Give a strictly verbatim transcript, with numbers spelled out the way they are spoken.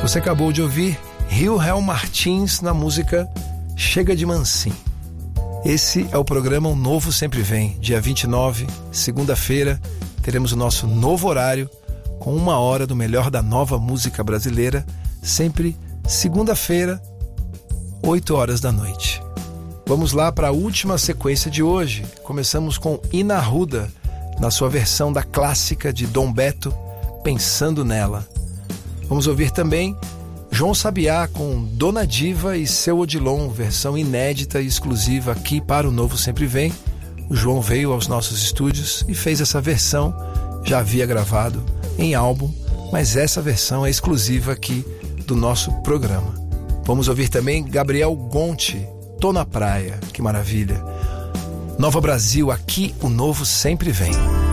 Você acabou de ouvir Rio-Hel Martins na música Chega de Mansinho. Esse é o programa Um Novo Sempre Vem. Dia vinte e nove, segunda-feira, teremos o nosso novo horário com uma hora do melhor da nova música brasileira, sempre segunda-feira, oito horas da noite. Vamos lá para a última sequência de hoje. Começamos com Ina Arruda, na sua versão da clássica de Dom Beto, Pensando Nela. Vamos ouvir também João Sabiá com Dona Diva e Seu Odilon, versão inédita e exclusiva aqui para o Novo Sempre Vem. O João veio aos nossos estúdios e fez essa versão, já havia gravado em álbum, mas essa versão é exclusiva aqui do nosso programa. Vamos ouvir também Gabriel Gonti, Tô na Praia, que maravilha. Nova Brasil, aqui o Novo Sempre Vem.